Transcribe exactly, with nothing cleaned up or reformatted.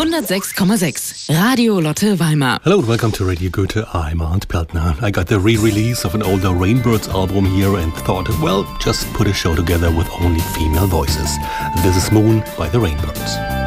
hundertsechs Komma sechs Radio Lotte Weimar. Hello and welcome to Radio Goethe. I'm Arndt Peltner. I got the re-release of an older Rainbirds album here and thought, well, just put a show together with only female voices. This is Moon by the Rainbirds.